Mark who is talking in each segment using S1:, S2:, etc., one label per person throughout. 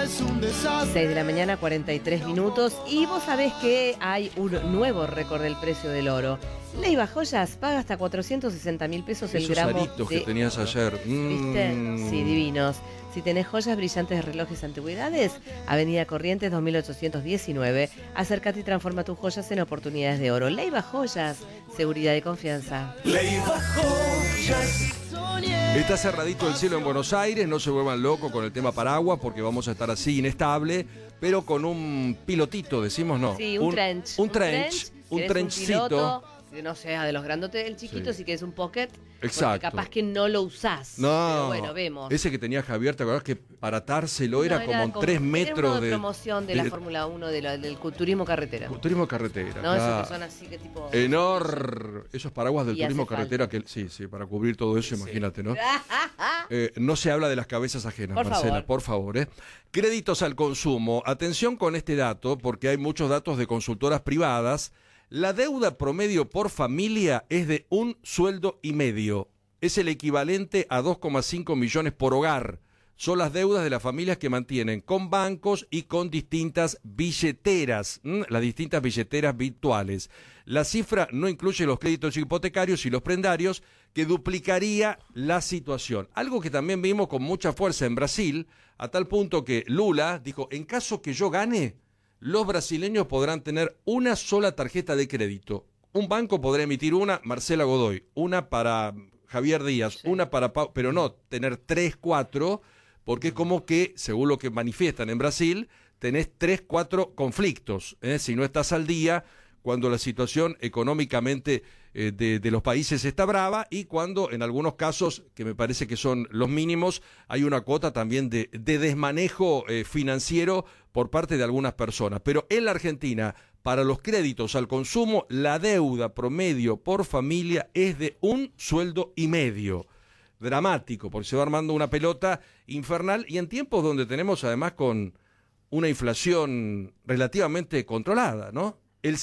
S1: es un desastre.
S2: 6 de la mañana, 43 minutos. Y vos sabés que hay un nuevo récord del precio del oro. Leiva Joyas paga hasta 460.000 pesos el
S3: Esos
S2: gramo
S3: aritos
S2: de
S3: que tenías
S2: oro.
S3: ayer.
S2: ¿Viste? Sí, divinos. Si tenés joyas brillantes de relojes antigüedades, Avenida Corrientes 2819. Acércate y transforma tus joyas en oportunidades de oro. Leiva Joyas, seguridad y confianza.
S1: Leiva Joyas.
S3: Está cerradito el cielo en Buenos Aires, no se vuelvan locos con el tema paraguas porque vamos a estar así inestable, pero con un pilotito, decimos, ¿no?
S2: Sí, un trench.
S3: Un trenchcito.
S2: Un piloto, que no sea de los grandotes del chiquito,
S3: Sí.
S2: si querés un pocket.
S3: Exacto.
S2: Porque capaz que no lo usás.
S3: No,
S2: pero bueno, vemos.
S3: ese que tenía Javier, ¿te acordás que para atárselo era como 3 metros
S2: era uno
S3: de
S2: promoción de la Fórmula 1 del turismo carretera.
S3: turismo carretera?
S2: No,
S3: claro.
S2: esos que son así que tipo...
S3: Esos paraguas del
S2: Y
S3: turismo
S2: hace
S3: carretera que sí, para cubrir todo eso, imagínate, ¿no? No se habla de las cabezas ajenas,
S2: Por
S3: Marcela,
S2: favor.
S3: por favor, ¿eh? Créditos al consumo. Atención con este dato, porque hay muchos datos de consultoras privadas. La deuda promedio por familia es de 1,5 sueldos. Es el equivalente a 2,5 millones por hogar. Son las deudas de las familias que mantienen con bancos y con distintas billeteras, las distintas billeteras virtuales. La cifra no incluye los créditos hipotecarios y los prendarios, que duplicaría la situación. Algo que también vimos con mucha fuerza en Brasil, a tal punto que Lula dijo, en caso que yo gane, los brasileños podrán tener una sola tarjeta de crédito. Un banco podrá emitir una, Marcela Godoy, una para Javier Díaz, sí. Una para Pau, pero no tener 3, 4, porque es como que, según lo que manifiestan en Brasil, tenés 3, 4 conflictos, si no estás al día, cuando la situación económicamente de los países está brava y cuando en algunos casos, que me parece que son los mínimos, hay una cuota también de desmanejo financiero por parte de algunas personas. Pero en la Argentina, para los créditos al consumo, la deuda promedio por familia es de 1,5 sueldos. Dramático, porque se va armando una pelota infernal y en tiempos donde tenemos además con una inflación relativamente controlada, ¿no? El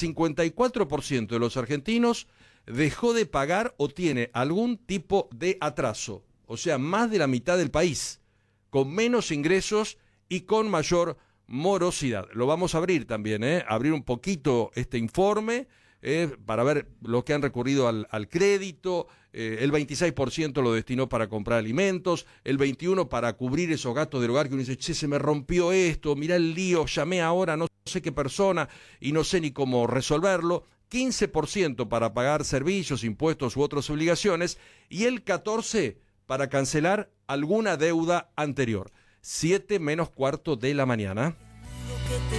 S3: 54% de los argentinos dejó de pagar o tiene algún tipo de atraso. O sea, más de la mitad del país, con menos ingresos y con mayor morosidad. Lo vamos a abrir también, abrir un poquito este informe para ver lo que han recurrido al crédito. El 26% lo destinó para comprar alimentos, el 21% para cubrir esos gastos del hogar que uno dice, che, se me rompió esto, mirá el lío, llamé ahora, no sé qué persona y no sé ni cómo resolverlo. 15% para pagar servicios, impuestos u otras obligaciones y el 14% para cancelar alguna deuda anterior. 7 menos cuarto de la mañana.